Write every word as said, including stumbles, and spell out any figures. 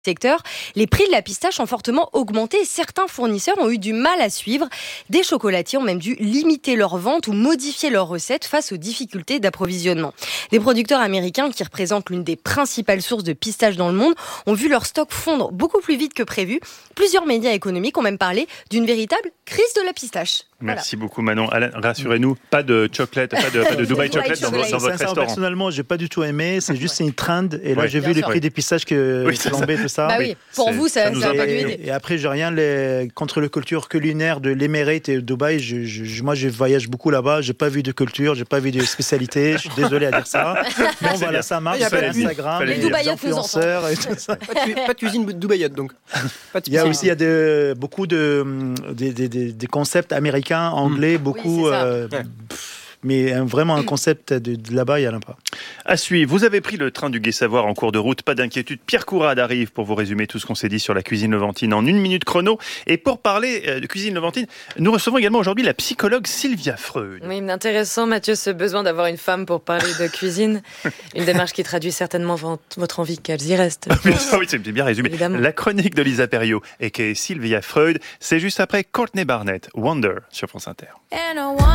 secteur, les prix de la pistache ont fortement augmenté et certains fournisseurs ont eu du mal à suivre. Des chocolatiers ont même dû limiter leur vente ou modifier leurs recettes face aux difficultés d'approvisionnement. Des producteurs américains qui représentent l'une des principales sources de pistaches dans le monde ont vu leur stock fondre beaucoup plus vite que prévu. Plusieurs médias économiques ont même parlé d'une véritable crise de la pistache. Merci voilà. beaucoup Manon. Alain, rassurez-nous, pas de chocolate, pas de, pas de Dubai chocolate dans, dans votre restaurant. Personnellement, j'ai pas du tout aimé. C'est juste une trend. Et là, oui, j'ai vu les prix des pistaches que oui, flambé, tout ça. Bah oui, pour c'est, vous, ça, ça nous ça a a pas dû aidé. aider. Et, et après, j'ai rien les, contre la culture culinaire de l'Émirate et de Dubaï. Je, je, moi, je voyage beaucoup là-bas. J'ai pas vu de culture, j'ai pas vu de spécialité. Je suis désolé à dire ça. Bon, voilà, ça marche. Il y a sur pas Instagram, les Dubaïotes nous influenceurs et tout ça. Pas de, pas de cuisine Dubaïote, donc. Pas de Il y a aussi il y a de, beaucoup de des, des, des, des concepts américains, anglais, beaucoup. Oui, euh, Ouais. pff, mais un, vraiment un concept de, de là-bas, il y en a pas. À suivre, vous avez pris le train du Gai Savoir en cours de route, pas d'inquiétude. Pierre Courade arrive pour vous résumer tout ce qu'on s'est dit sur la cuisine levantine en une minute chrono. Et pour parler de cuisine levantine, nous recevons également aujourd'hui la psychologue Sylvia Freud. Oui, intéressant Mathieu, ce besoin d'avoir une femme pour parler de cuisine. Une démarche qui traduit certainement votre envie qu'elles y restent. Oui, c'est bien résumé. Évidemment. La chronique de Lisa Perriot et qui est Sylvia Freud, c'est juste après Courtney Barnett, Wonder sur France Inter.